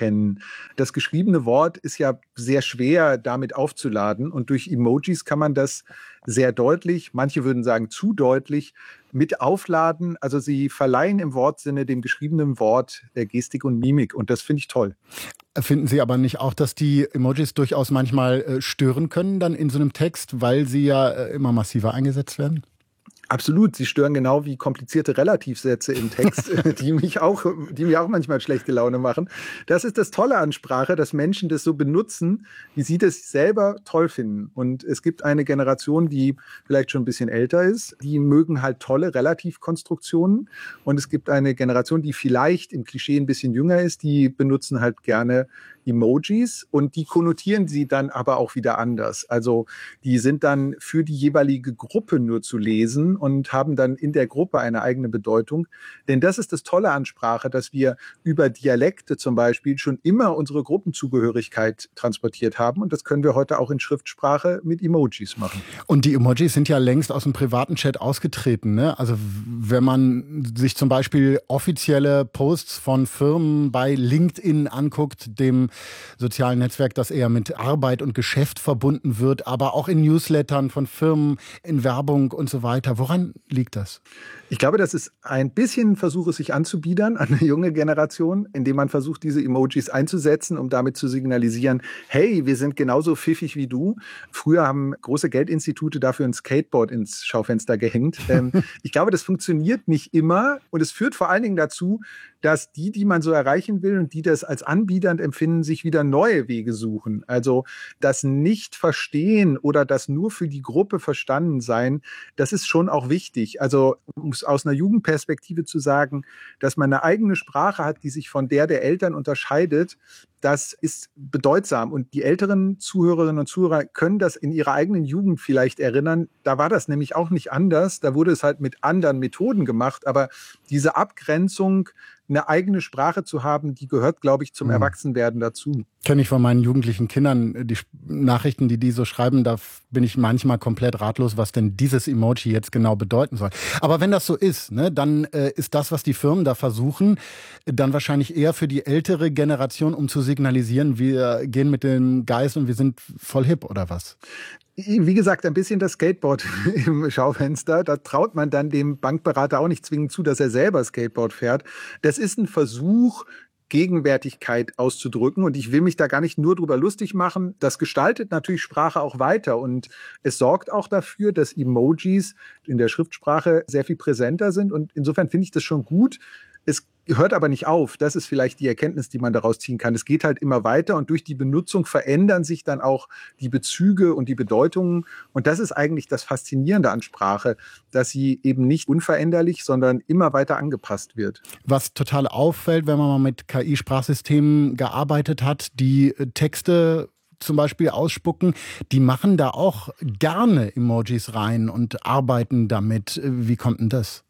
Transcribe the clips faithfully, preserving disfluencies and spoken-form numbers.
erkennen. Das geschriebene Wort ist ja sehr schwer damit aufzuladen und durch Emojis kann man das sehr deutlich, manche würden sagen zu deutlich, mit aufladen. Also sie verleihen im Wortsinne dem geschriebenen Wort der Gestik und Mimik und das finde ich toll. Finden Sie aber nicht auch, dass die Emojis durchaus manchmal äh, stören können dann in so einem Text, weil sie ja äh, immer massiver eingesetzt werden? Absolut, sie stören genau wie komplizierte Relativsätze im Text, die mich auch, die mir auch manchmal schlechte Laune machen. Das ist das Tolle an Sprache, dass Menschen das so benutzen, wie sie das selber toll finden. Und es gibt eine Generation, die vielleicht schon ein bisschen älter ist, die mögen halt tolle Relativkonstruktionen. Und es gibt eine Generation, die vielleicht im Klischee ein bisschen jünger ist, die benutzen halt gerne Emojis und die konnotieren sie dann aber auch wieder anders. Also die sind dann für die jeweilige Gruppe nur zu lesen und haben dann in der Gruppe eine eigene Bedeutung. Denn das ist das Tolle an Sprache, dass wir über Dialekte zum Beispiel schon immer unsere Gruppenzugehörigkeit transportiert haben und das können wir heute auch in Schriftsprache mit Emojis machen. Und die Emojis sind ja längst aus dem privaten Chat ausgetreten, ne? Also wenn man sich zum Beispiel offizielle Posts von Firmen bei LinkedIn anguckt, dem sozialen Netzwerk, das eher mit Arbeit und Geschäft verbunden wird, aber auch in Newslettern von Firmen, in Werbung und so weiter. Woran liegt das? Ich glaube, das ist ein bisschen ein Versuch, es sich anzubiedern an eine junge Generation, indem man versucht, diese Emojis einzusetzen, um damit zu signalisieren, hey, wir sind genauso pfiffig wie du. Früher haben große Geldinstitute dafür ein Skateboard ins Schaufenster gehängt. Ähm, ich glaube, das funktioniert nicht immer und es führt vor allen Dingen dazu, dass die, die man so erreichen will und die das als anbiedernd empfinden, sich wieder neue Wege suchen. Also das Nicht-Verstehen oder das nur für die Gruppe verstanden sein, das ist schon auch wichtig. Also um es aus einer Jugendperspektive zu sagen, dass man eine eigene Sprache hat, die sich von der der Eltern unterscheidet, das ist bedeutsam. Und die älteren Zuhörerinnen und Zuhörer können das in ihrer eigenen Jugend vielleicht erinnern. Da war das nämlich auch nicht anders. Da wurde es halt mit anderen Methoden gemacht. Aber diese Abgrenzung, eine eigene Sprache zu haben, die gehört, glaube ich, zum mhm. Erwachsenwerden dazu. Kenne ich von meinen jugendlichen Kindern die Nachrichten, die die so schreiben, da bin ich manchmal komplett ratlos, was denn dieses Emoji jetzt genau bedeuten soll. Aber wenn das so ist, ne, dann äh, ist das, was die Firmen da versuchen, dann wahrscheinlich eher für die ältere Generation, um zu signalisieren, wir gehen mit dem Geist und wir sind voll hip, oder was? Wie gesagt, ein bisschen das Skateboard im Schaufenster. Da traut man dann dem Bankberater auch nicht zwingend zu, dass er selber Skateboard fährt. Das ist ein Versuch, Gegenwärtigkeit auszudrücken. Und ich will mich da gar nicht nur drüber lustig machen. Das gestaltet natürlich Sprache auch weiter. Und es sorgt auch dafür, dass Emojis in der Schriftsprache sehr viel präsenter sind. Und insofern finde ich das schon gut. Es hört aber nicht auf. Das ist vielleicht die Erkenntnis, die man daraus ziehen kann. Es geht halt immer weiter und durch die Benutzung verändern sich dann auch die Bezüge und die Bedeutungen. Und das ist eigentlich das Faszinierende an Sprache, dass sie eben nicht unveränderlich, sondern immer weiter angepasst wird. Was total auffällt, wenn man mal mit K I-Sprachsystemen gearbeitet hat, die Texte zum Beispiel ausspucken, die machen da auch gerne Emojis rein und arbeiten damit. Wie kommt denn das?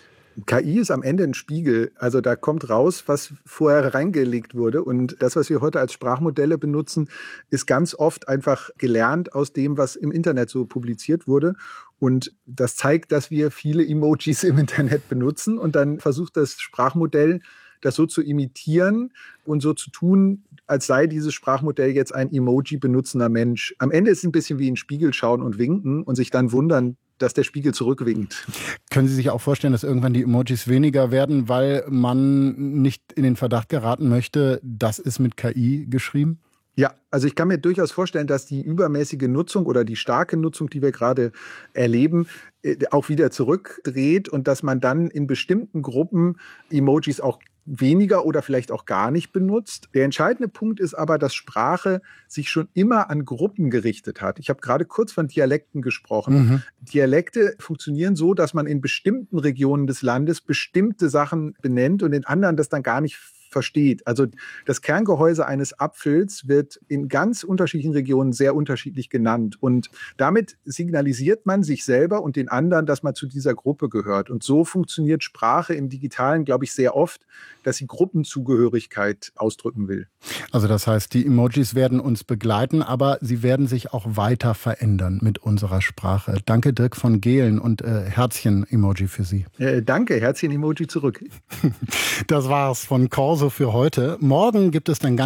K I ist am Ende ein Spiegel. Also da kommt raus, was vorher reingelegt wurde. Und das, was wir heute als Sprachmodelle benutzen, ist ganz oft einfach gelernt aus dem, was im Internet so publiziert wurde. Und das zeigt, dass wir viele Emojis im Internet benutzen. Und dann versucht das Sprachmodell, das so zu imitieren und so zu tun, als sei dieses Sprachmodell jetzt ein Emoji benutzender Mensch. Am Ende ist es ein bisschen wie in den Spiegel schauen und winken und sich dann wundern, dass der Spiegel zurückwinkt. Können Sie sich auch vorstellen, dass irgendwann die Emojis weniger werden, weil man nicht in den Verdacht geraten möchte, das ist mit K I geschrieben? Ja, also ich kann mir durchaus vorstellen, dass die übermäßige Nutzung oder die starke Nutzung, die wir gerade erleben, auch wieder zurückdreht und dass man dann in bestimmten Gruppen Emojis auch weniger oder vielleicht auch gar nicht benutzt. Der entscheidende Punkt ist aber, dass Sprache sich schon immer an Gruppen gerichtet hat. Ich habe gerade kurz von Dialekten gesprochen. Mhm. Dialekte funktionieren so, dass man in bestimmten Regionen des Landes bestimmte Sachen benennt und in anderen das dann gar nicht versteht. Also das Kerngehäuse eines Apfels wird in ganz unterschiedlichen Regionen sehr unterschiedlich genannt. Und damit signalisiert man sich selber und den anderen, dass man zu dieser Gruppe gehört. Und so funktioniert Sprache im Digitalen, glaube ich, sehr oft, dass sie Gruppenzugehörigkeit ausdrücken will. Also das heißt, die Emojis werden uns begleiten, aber sie werden sich auch weiter verändern mit unserer Sprache. Danke, Dirk von Gehlen, und äh, Herzchen-Emoji für Sie. Äh, danke, Herzchen-Emoji zurück. Das war's von Corso für heute. Morgen gibt es dann ganz